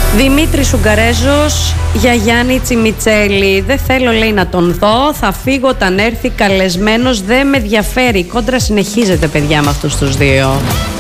Δημήτρης Ουγγαρέζος για Γιάννη Τσιμιτσέλη. Δεν θέλω, λέει, να τον δω. Θα φύγω όταν έρθει καλεσμένος. Δεν με ενδιαφέρει. Η κόντρα συνεχίζεται, παιδιά, με αυτούς τους δύο.